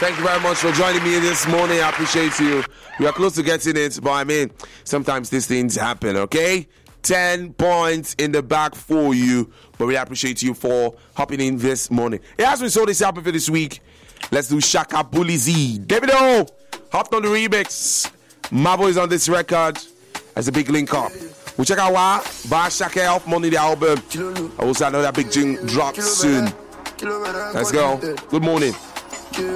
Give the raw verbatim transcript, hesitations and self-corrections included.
Thank you very much for joining me this morning. I appreciate you. We are close to getting it, but I mean, sometimes these things happen, okay? ten points in the back for you, but we appreciate you for hopping in this morning. It has been so this happened for this week. Let's do Shaka Bully Z. Davido hopped on the remix. Mavo is on this record as a big link up. We'll check out why by Shaka off Money the album. I also know that big jing drop soon. Let's go. Good morning.